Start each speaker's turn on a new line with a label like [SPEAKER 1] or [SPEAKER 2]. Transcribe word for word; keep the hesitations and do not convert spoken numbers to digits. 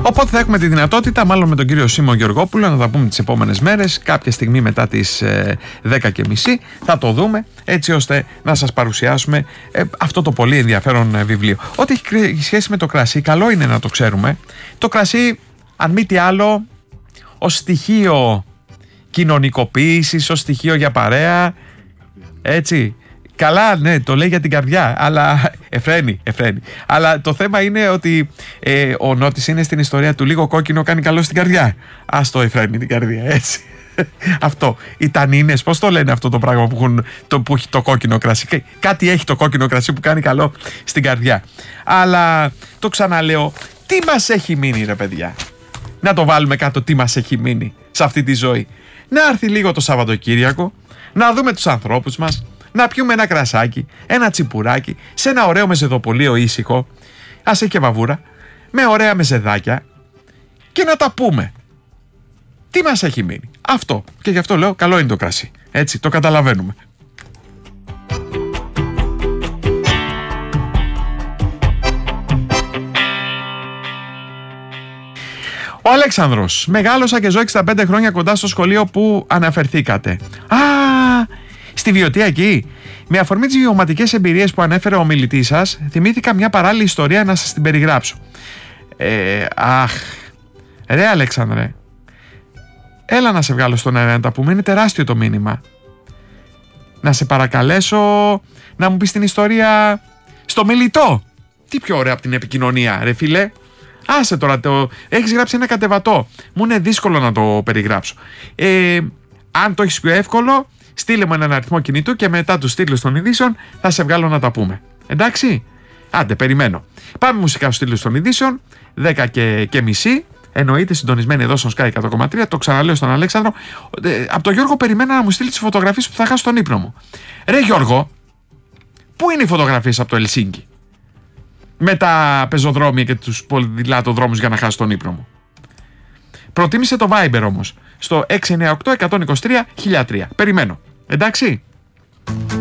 [SPEAKER 1] Οπότε θα έχουμε τη δυνατότητα, μάλλον με τον κύριο Σίμω Γεωργόπουλο, να τα πούμε τις επόμενες μέρες, κάποια στιγμή μετά τις ε, δέκα και μισή, θα το δούμε, έτσι ώστε να σας παρουσιάσουμε ε, αυτό το πολύ ενδιαφέρον ε, βιβλίο. Ό,τι έχει σχέση με το κρασί, καλό είναι να το ξέρουμε. Το κρασί, αν μη τι άλλο, ως στοιχείο κοινωνικοποίησης, ως στοιχείο για παρέα, έτσι. Καλά, ναι, το λέει για την καρδιά, αλλά εφραίνει, εφραίνει. Αλλά το θέμα είναι ότι ε, ο Νότης είναι στην ιστορία του λίγο κόκκινο κάνει καλό στην καρδιά. Ας το εφραίνει την καρδιά, έτσι. Αυτό. Οι τανίνες, πώς το λένε αυτό το πράγμα που, έχουν, το, που έχει το κόκκινο κρασί. Κάτι έχει το κόκκινο κρασί που κάνει καλό στην καρδιά. Αλλά το ξαναλέω, τι μας έχει μείνει ρε παιδιά. Να το βάλουμε κάτω τι μας έχει μείνει σε αυτή τη ζωή. Να έρθει λίγο το Σαββατοκύριακο, να δούμε τους ανθρώπους μας, να πιούμε ένα κρασάκι, ένα τσιπουράκι, σε ένα ωραίο μεζεδοπολείο ήσυχο, ας έχει και βαβούρα, με ωραία μεζεδάκια και να τα πούμε. Τι μας έχει μείνει. Αυτό. Και γι' αυτό λέω καλό είναι το κρασί. Έτσι, το καταλαβαίνουμε. Ο Αλέξανδρος. Μεγάλωσα και ζω εξήντα πέντε χρόνια κοντά στο σχολείο που αναφερθήκατε. Α, στη Βιωτία εκεί. Με αφορμή τις βιωματικές εμπειρίες που ανέφερε ο μιλητής σας, θυμήθηκα μια παράλληλη ιστορία να σας την περιγράψω. Ε, αχ, ρε Αλέξανδρε, έλα να σε βγάλω στον αέρα να τα πούμε, είναι τεράστιο το μήνυμα. Να σε παρακαλέσω να μου πεις την ιστορία στο μιλητό. Τι πιο ωραία από την επικοινωνία, ρε φίλε. Άσε τώρα, το... έχεις γράψει ένα κατεβατό. Μου είναι δύσκολο να το περιγράψω. Ε, αν το έχεις πιο εύκολο, στείλε μου έναν αριθμό κινητού και μετά του τίτλους των ειδήσεων θα σε βγάλω να τα πούμε. Εντάξει, άντε περιμένω. Πάμε μουσικά στους τίτλους των ειδήσεων, δέκα και, και μισή. Εννοείται συντονισμένοι εδώ στο Sky εκατό κόμμα τρία. Το ξαναλέω στον Αλέξανδρο. Ε, από τον Γιώργο περιμένω να μου στείλει τις φωτογραφίες που θα χάσω τον ύπνο μου. Ρε Γιώργο, πού είναι οι φωτογραφίες από το Ελσίνκι με τα πεζοδρόμια και τους ποδηλατοδρόμους για να χάσει τον ύπνο μου? Προτίμησε το Viber όμως στο έξι εννιά οκτώ, εκατόν είκοσι τρία, χίλια τρία. Περιμένω. Εντάξει.